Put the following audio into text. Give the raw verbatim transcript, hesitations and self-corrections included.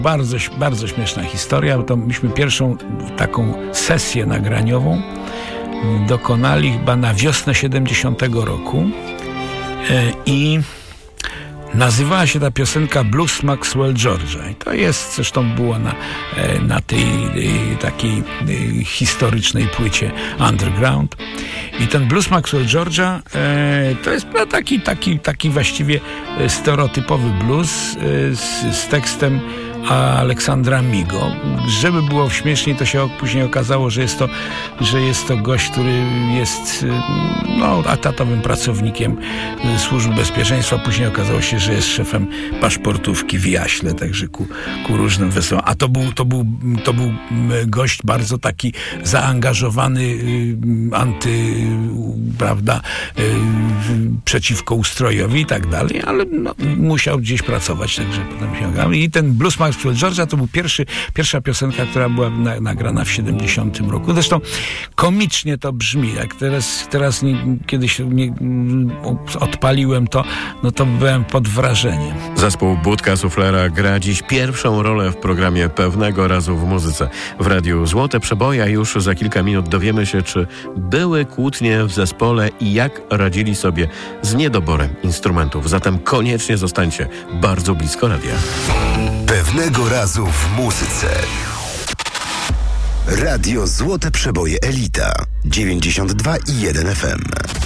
Bardzo, bardzo śmieszna historia, bo to myśmy pierwszą taką sesję nagraniową dokonali chyba na wiosnę siedemdziesiątego roku i nazywała się ta piosenka Blues Maxwell George'a i to jest, zresztą było na, na tej takiej historycznej płycie Underground. I ten Blues Maxwell George'a to jest taki, taki, taki właściwie stereotypowy blues z, z tekstem Aleksandra Migo. Żeby było śmieszniej, to się później okazało, że jest to, że jest to gość, który jest no, etatowym pracownikiem Służby Bezpieczeństwa. Później okazało się, że jest szefem paszportówki w Jaśle, także ku, ku różnym wesołom. A to był, to, był, to był gość bardzo taki zaangażowany, anty, prawda, przeciwko ustrojowi i tak dalej, ale no, musiał gdzieś pracować, także potem się ogarnął. I ten Blues Maxwell George'a to był pierwszy, pierwsza piosenka, która była na, nagrana w siedemdziesiątym roku. Zresztą komicznie to brzmi. Jak teraz, teraz nie, kiedyś nie, odpaliłem to, no to byłem pod wrażeniem. Zespół Budka Suflera gra dziś pierwszą rolę w programie Pewnego Razu w muzyce. W radiu Złote Przeboje, a już za kilka minut dowiemy się, czy były kłótnie w zespole i jak radzili sobie z niedoborem instrumentów. Zatem koniecznie zostańcie bardzo blisko radia. Pewnego Razu w muzyce. Radio Złote Przeboje Elita dziewięćdziesiąt dwa i jeden F M.